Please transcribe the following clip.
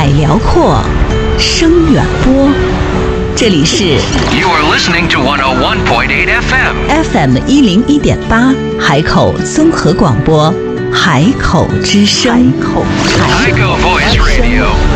海辽阔，声远播。这里是 You are listening to 101.8 FM FM101.8海口综合广播，海口之声。 海口 Voice Radio。